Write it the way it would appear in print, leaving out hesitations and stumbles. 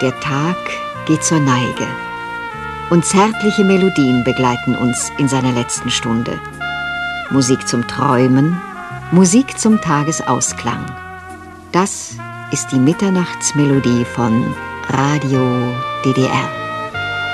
Der Tag geht zur Neige und zärtliche Melodien begleiten uns in seiner letzten Stunde. Musik zum Träumen, Musik zum Tagesausklang. Das ist die Mitternachtsmelodie von Radio DDR.